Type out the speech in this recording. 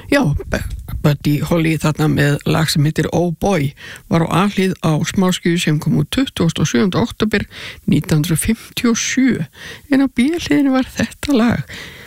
Já, Buddy Holly þarna með lag sem heitir Oh Boy var á A-hlið á smáskífu sem kom út 27. október 1957 en á B-hliðinu var þetta lag